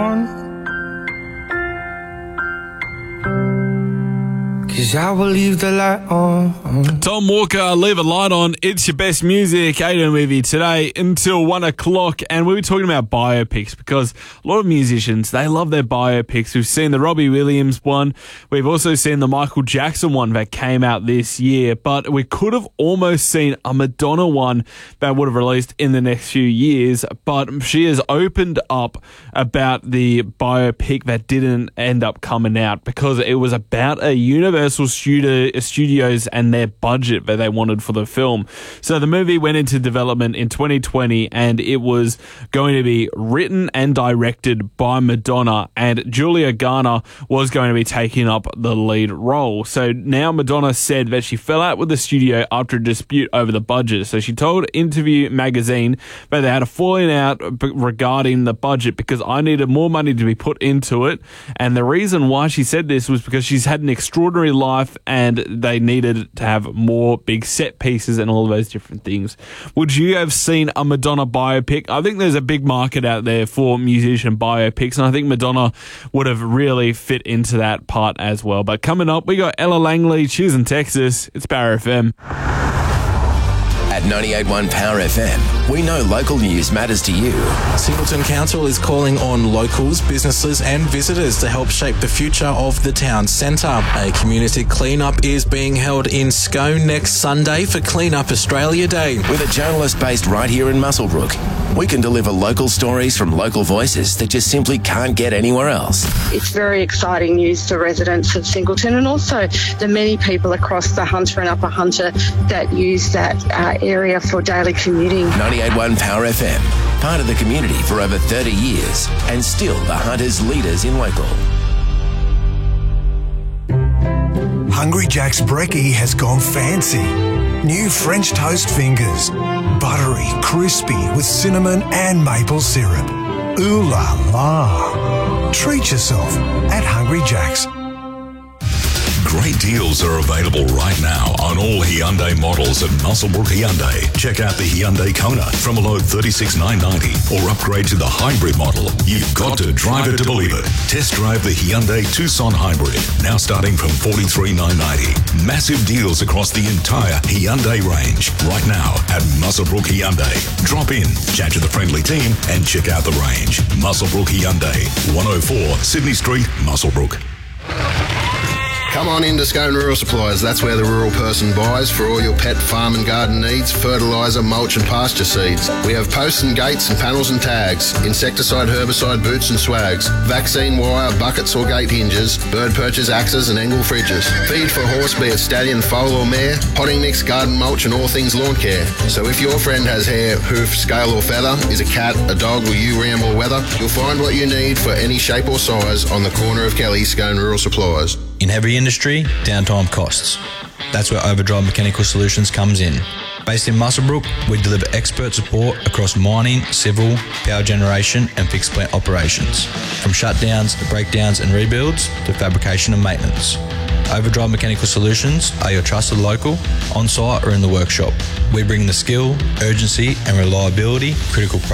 'Cause I will leave the light on. Tom Walker, Leave a Light On. It's your best music, 8 with you today until 1 o'clock. And we were talking about biopics because a lot of musicians, they love their biopics. We've seen the Robbie Williams one. We've also seen the Michael Jackson one that came out this year. But we could have almost seen a Madonna one that would have released in the next few years. But she has opened up about the biopic that didn't end up coming out because it was about a Universal Studios and their budget that they wanted for the film. So the movie went into development in 2020 and it was going to be written and directed by Madonna, and Julia Garner was going to be taking up the lead role. So now Madonna said that she fell out with the studio after a dispute over the budget. So she told Interview magazine that they had a falling out regarding the budget because I needed more money to be put into it. And the reason why she said this was because she's had an extraordinary life and they needed to have more big set pieces and all of those different things. Would you have seen a Madonna biopic? I think there's a big market out there for musician biopics, and I think Madonna would have really fit into that part as well. But coming up, we got Ella Langley, she's in Texas. It's Power FM. At 98.1 Power FM, we know local news matters to you. Singleton Council is calling on locals, businesses and visitors to help shape the future of the town centre. A community clean-up is being held in Scone next Sunday for Clean Up Australia Day. With a journalist based right here in Muswellbrook, we can deliver local stories from local voices that just simply can't get anywhere else. It's very exciting news for residents of Singleton and also the many people across the Hunter and Upper Hunter that use that area for daily commuting. 98.1 Power FM, part of the community for over 30 years and still the Hunters' leaders in local. Hungry Jack's brekkie has gone fancy. New French toast fingers, buttery, crispy with cinnamon and maple syrup. Ooh la la. Treat yourself at Hungry Jack's. Great deals are available right now on all Hyundai models at Muswellbrook Hyundai. Check out the Hyundai Kona from a low $36,990 or upgrade to the hybrid model. You've got to drive it to believe it. Test drive the Hyundai Tucson Hybrid, now starting from $43,990. Massive deals across the entire Hyundai range right now at Muswellbrook Hyundai. Drop in, chat to the friendly team and check out the range. Muswellbrook Hyundai, 104 Sydney Street, Muswellbrook. Come on into Scone Rural Supplies. That's where the rural person buys for all your pet, farm and garden needs, fertiliser, mulch and pasture seeds. We have posts and gates and panels and tags, insecticide, herbicide, boots and swags, vaccine wire, buckets or gate hinges, bird perches, axes and angle fridges. Feed for horse, be it stallion, foal or mare, potting mix, garden mulch and all things lawn care. So if your friend has hair, hoof, scale or feather, is a cat, a dog or you ram or weather, you'll find what you need for any shape or size on the corner of Kelly, Scone Rural Supplies. In heavy industry, downtime costs. That's where Overdrive Mechanical Solutions comes in. Based in Muswellbrook, we deliver expert support across mining, civil, power generation and fixed plant operations. From shutdowns, breakdowns and rebuilds to fabrication and maintenance. Overdrive Mechanical Solutions are your trusted local, on-site or in the workshop. We bring the skill, urgency and reliability critical